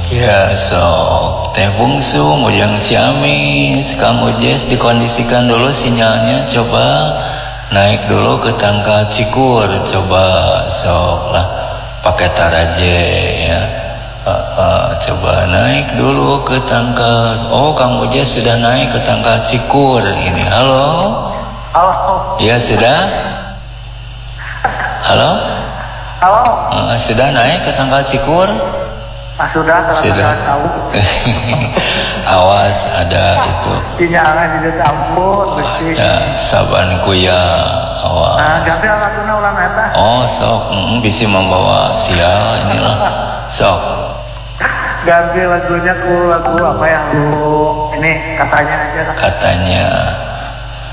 Ya sok Teh Bungsu Mujang Ciamis Kang Ujes dikondisikan dulu sinyalnya, coba naik dulu ke Tangkal Cikur, coba sok lah pakai taraje ya. Coba naik dulu ke Tangkal. Oh, Kang Ujes sudah naik ke Tangkal Cikur ini. Halo. Halo. Ya sudah. Halo. Halo. Sudah naik ke Tangkal Cikur? Sudah. Tahu. Awas ada itu. Sinyalnya di campur. Ada saban kuya. Awas. Nah, ganti alatnya ulang eta. Oh, sok. Bisa membawa sial inilah. Sok. Ganti lagunya ku lagu apa yang lu ini katanya aja. Katanya.